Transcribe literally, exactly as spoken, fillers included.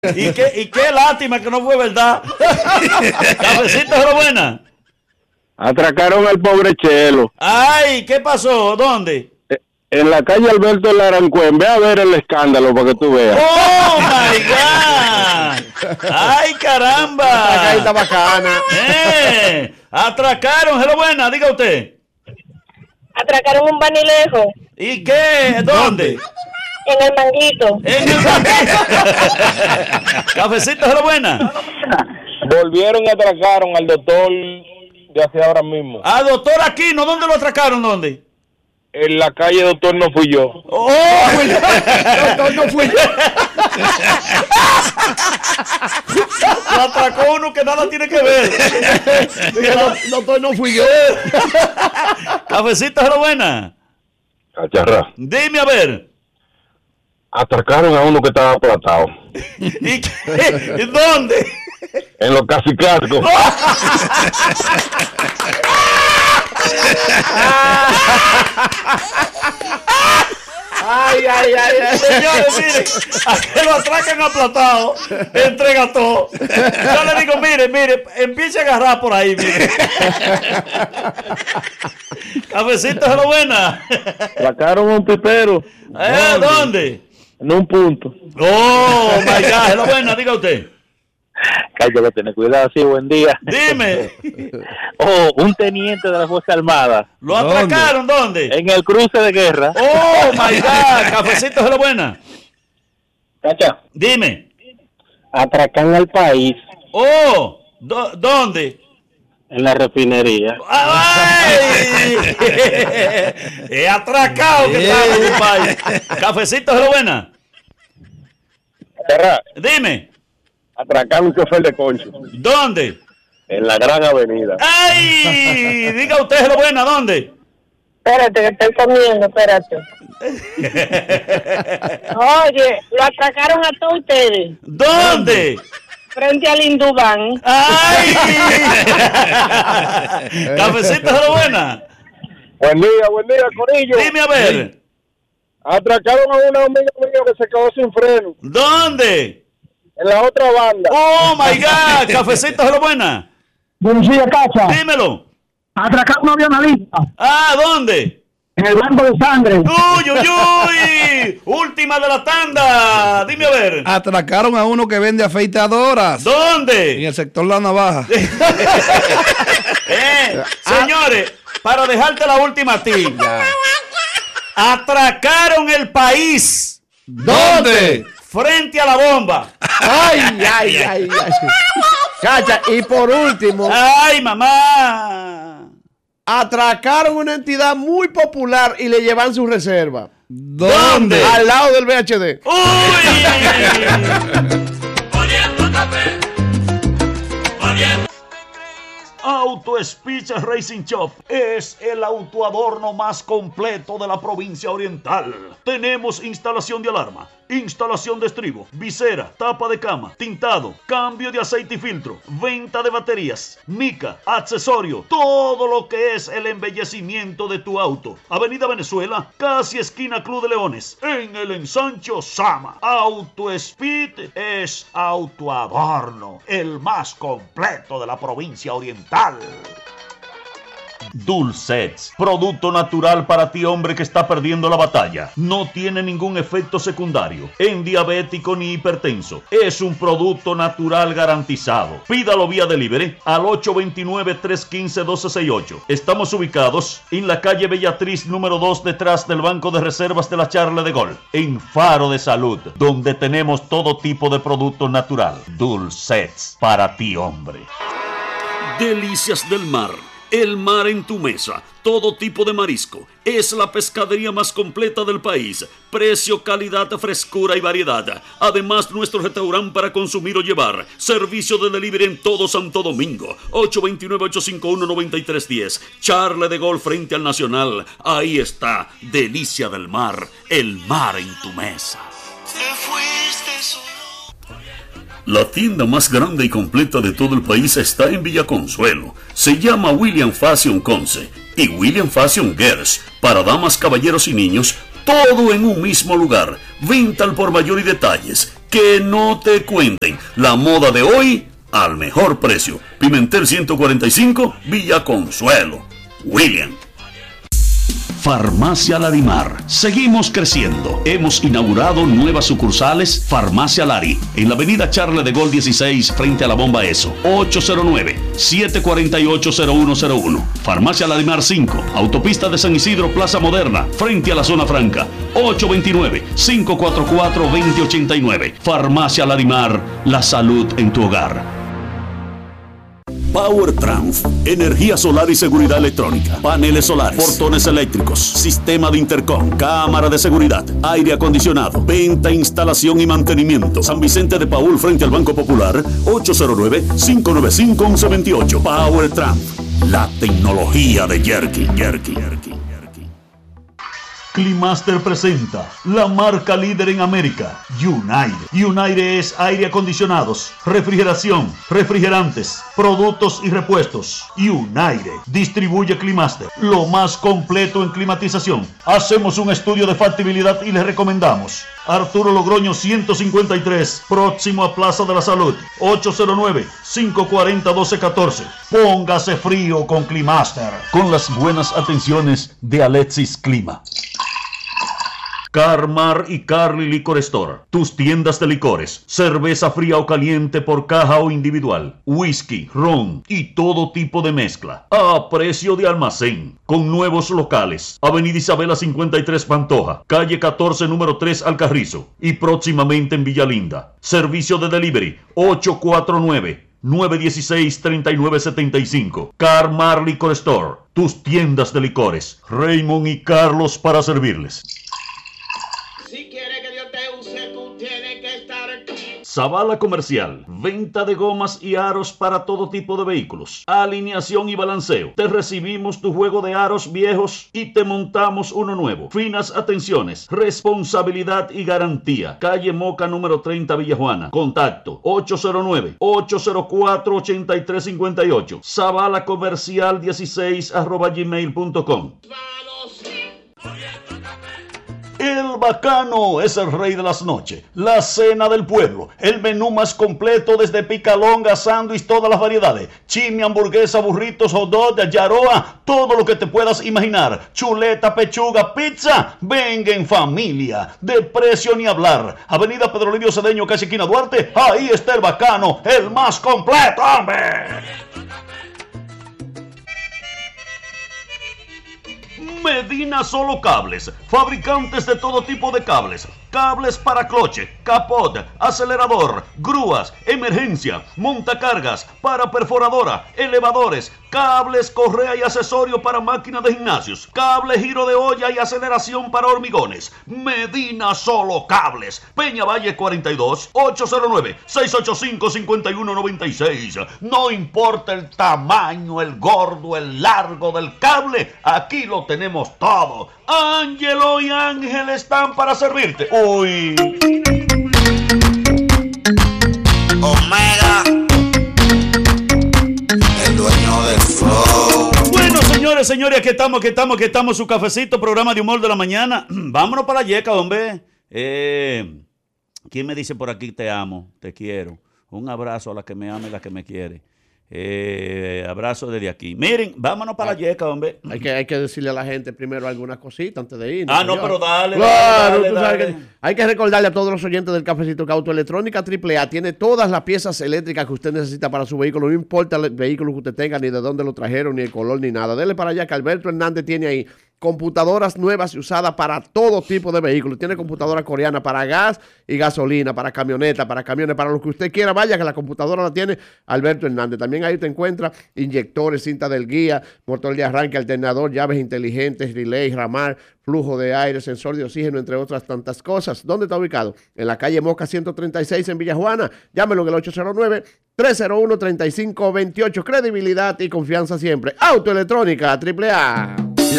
Y qué, y qué lástima que no fue verdad. Cafecito de la buena. Atracaron al pobre Chelo. Ay, ¿qué pasó? ¿Dónde? En la calle Alberto Larancuén. Ve a ver el escándalo para que tú veas. ¡Oh, my God! ¡Ay, caramba! Atracadita bacana. Eh, atracaron, hello buena, diga usted. Atracaron un vanilejo. ¿Y qué? ¿Dónde? En el Manguito. En el Manguito. Cafecito, hello buena. Volvieron y atracaron al doctor de hace ahora mismo. Ah, doctor Aquino, ¿dónde lo atracaron? ¿Dónde? En la calle Doctor No Fui Yo. ¡Oh! Doctor No Fui Yo. Lo atracó uno que nada tiene que ver. Doctor No Fui Yo. Cafecito, hello buena. Cacharra. Dime a ver. Atracaron a uno que estaba aplatado. ¿Y qué? ¿Y dónde? En los casicascos. Ay, ay, ay, ay. Señores, miren, a que lo atracan aplatado, entrega todo. Yo le digo, mire, mire, empiece a agarrar por ahí, mire. Cafecito, hello buena. Atracaron a un pipero. ¿Eh? ¿Dónde? En un punto. Oh, my God, hello buena, diga usted. Cállate, tener cuidado, sí, buen día. Dime. Oh, un teniente de la Fuerza Armada. ¿Lo atracaron? ¿Dónde? En el cruce de guerra. Oh, my God, cafecito, hello buena. Cacha. Dime. Atracan al país. Oh, do- ¿dónde? En la refinería. ¡Ay! He atracado que estaba en un país. Cafecito, hello buena. Cacha. Dime. Atracaron un chofer de concho. ¿Dónde? En la Gran Avenida. ¡Ay! Diga usted, hello buena, ¿dónde? Espérate, que estoy comiendo, espérate. Oye, lo atracaron a todos ustedes. ¿Dónde? Frente al Indubán. ¡Ay! Cafecito, hello buena. Buen día, buen día, Corillo. Dime a ver. Atracaron a un amigo mío que se quedó sin freno. ¿Dónde? En la otra banda. ¡Oh, my God! Cafecito, hello buena. Buenos días, Cacha. Dímelo. Atracaron una avionalista Ah, ¿dónde? en el banco de sangre. ¡Uy, uy, uy! Última de la tanda. Dime a ver. Atracaron a uno que vende afeitadoras en ¿Dónde? el sector La Navaja. Eh, señores, para dejarte la última a ti. Atracaron el país ¿Dónde? frente a la bomba. Ay, ay, ay, ay. Cacha, y por último, ¡Ay, mamá! atracaron una entidad muy popular y le llevan su reserva. ¿Dónde? Al lado del V H D. ¡Uy! Auto Speech Racing Shop es el autoadorno más completo de la provincia oriental. Tenemos instalación de alarma, instalación de estribo, visera, tapa de cama, tintado, cambio de aceite y filtro, venta de baterías, mica, accesorio, todo lo que es el embellecimiento de tu auto. Avenida Venezuela, casi esquina Club de Leones, en el ensancho Sama. Auto Speed es autoadorno, el más completo de la provincia oriental. Dulcets, producto natural para ti, hombre que está perdiendo la batalla. No tiene ningún efecto secundario en diabético ni hipertenso. Es un producto natural garantizado. Pídalo vía delivery al ocho dos nueve, tres uno cinco, uno dos seis ocho. Estamos ubicados en la calle Bellatriz número dos, detrás del Banco de Reservas de la Charle de Gaulle, en Faro de Salud, donde tenemos todo tipo de producto natural. Dulcets, para ti, hombre. Delicias del mar. El mar en tu mesa, todo tipo de marisco. Es la pescadería más completa del país. Precio, calidad, frescura y variedad. Además, nuestro restaurante para consumir o llevar. Servicio de delivery en todo Santo Domingo. ocho dos nueve, ocho cinco uno, nueve tres uno cero. Charle de Gol frente al Nacional. Ahí está, Delicia del Mar. El mar en tu mesa. La tienda más grande y completa de todo el país está en Villa Consuelo. Se llama William Fashion Conce y William Fashion Girls. Para damas, caballeros y niños, todo en un mismo lugar. Venta al por mayor y detalles. Que no te cuenten. La moda de hoy al mejor precio. Pimentel ciento cuarenta y cinco, Villa Consuelo. William. Farmacia Larimar. Seguimos creciendo. Hemos inaugurado nuevas sucursales. Farmacia Lari, en la avenida Charles de Gaulle dieciséis, frente a la bomba ESO. ocho cero nueve, siete cuatro ocho, cero uno cero uno. Farmacia Larimar cinco, autopista de San Isidro, Plaza Moderna, frente a la zona franca. ocho dos nueve, cinco cuatro cuatro, dos cero ocho nueve. Farmacia Larimar, la salud en tu hogar. Power Trans, energía solar y seguridad electrónica, paneles solares, portones eléctricos, sistema de intercom, cámara de seguridad, aire acondicionado, venta, instalación y mantenimiento. San Vicente de Paúl frente al Banco Popular, ocho cero nueve, cinco nueve cinco, once veintiocho. Power Trans, la tecnología de Yerky, Yerky, Yerky. Climaster presenta la marca líder en América, United. United es aire acondicionados, refrigeración, refrigerantes, productos y repuestos. United distribuye Climaster, lo más completo en climatización. Hacemos un estudio de factibilidad y le recomendamos. Arturo Logroño ciento cincuenta y tres, próximo a Plaza de la Salud, ocho cero nueve, cinco cuatro cero, uno dos uno cuatro. Póngase frío con Climaster, con las buenas atenciones de Alexis Clima. Carmar y Carly Liquor Store, tus tiendas de licores, cerveza fría o caliente por caja o individual, whisky, ron y todo tipo de mezcla, a precio de almacén, con nuevos locales, Avenida Isabela cincuenta y tres Pantoja, calle catorce número tres Alcarrizo y próximamente en Villalinda. Servicio de delivery ocho cuatro nueve, nueve uno seis, tres nueve siete cinco. Carmar Liquor Store, tus tiendas de licores, Raymond y Carlos para servirles. Zavala Comercial, venta de gomas y aros para todo tipo de vehículos, alineación y balanceo. Te recibimos tu juego de aros viejos y te montamos uno nuevo. Finas atenciones, responsabilidad y garantía. Calle Moca número treinta, Villa Juana. Contacto ocho cero nueve, ocho cero cuatro, ocho tres cinco ocho. Zavala Comercial dieciséis arroba gmail punto com. El Bacano es el rey de las noches, la cena del pueblo, el menú más completo desde picalonga, sándwich, todas las variedades, chimi, hamburguesa, burritos, hot dog, yaroa, todo lo que te puedas imaginar, chuleta, pechuga, pizza, venga en familia, de precio ni hablar. Avenida Pedro Livio Cedeño, casi esquina Duarte, ahí está el Bacano, el más completo, hombre. Medina Solo Cables, fabricantes de todo tipo de cables, cables para cloche, capot, acelerador, grúas, emergencia, montacargas, para perforadora, elevadores, cables, correa y accesorio para máquinas de gimnasios, cable giro de olla y aceleración para hormigones. Medina Solo Cables, Peña Valle cuarenta y dos, ocho cero nueve, seis ocho cinco, cinco uno nueve seis. No importa el tamaño, el gordo, el largo del cable, aquí lo tenemos todo. Ángelo y Ángel están para servirte. Uy. Omega, el dueño del flow. Bueno, señores, señores, aquí estamos, aquí estamos, aquí estamos, su cafecito, programa de humor de la mañana. Vámonos para la yeca, hombre. Eh, ¿Quién me dice por aquí te amo, te quiero? Un abrazo a la que me ama y la que me quiere. Eh, abrazo desde aquí. Miren, vámonos para la yeca, hombre. Hay que, hay que decirle a la gente primero algunas cositas antes de ir. Ah, no, pero dale. Claro, dale, tú dale, sabes dale. que hay que recordarle a todos los oyentes del Cafecito que Autoelectrónica triple A tiene todas las piezas eléctricas que usted necesita para su vehículo. No importa el vehículo que usted tenga, ni de dónde lo trajeron, ni el color, ni nada. Dele para allá que Alberto Hernández tiene ahí computadoras nuevas y usadas para todo tipo de vehículos. Tiene computadora coreana para gas y gasolina, para camioneta, para camiones, para lo que usted quiera. Vaya que la computadora la tiene Alberto Hernández. También ahí te encuentra inyectores, cinta del guía, motor de arranque, alternador, llaves inteligentes, relay, ramal, flujo de aire, sensor de oxígeno, entre otras tantas cosas. ¿Dónde está ubicado? En la calle Moca ciento treinta y seis en Villa Juana. Llámelo en el ocho cero nueve, tres cero uno, tres cinco dos ocho. Credibilidad y confianza siempre. Autoelectrónica triple A.